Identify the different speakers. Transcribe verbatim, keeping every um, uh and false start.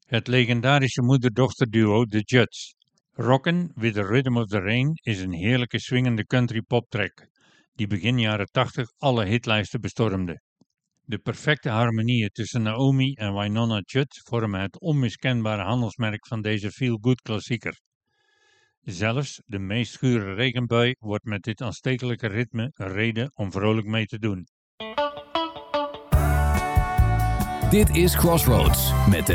Speaker 1: Het legendarische moeder-dochterduo The Judds. Rockin' with the Rhythm of the Rain is een heerlijke swingende country pop track, die begin jaren tachtig alle hitlijsten bestormde. De perfecte harmonieën tussen Naomi en Wynonna Judd vormen het onmiskenbare handelsmerk van deze feel-good klassieker. Zelfs de meest gure regenbui wordt met dit aanstekelijke ritme een reden om vrolijk mee te doen.
Speaker 2: Dit is Crossroads met de